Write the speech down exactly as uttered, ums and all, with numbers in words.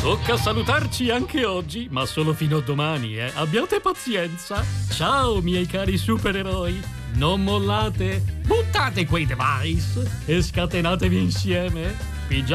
Tocca salutarci anche oggi, ma solo fino a domani, eh. Abbiate pazienza. Ciao, miei cari supereroi. Non mollate. Buttate quei device e scatenatevi insieme. Pigiama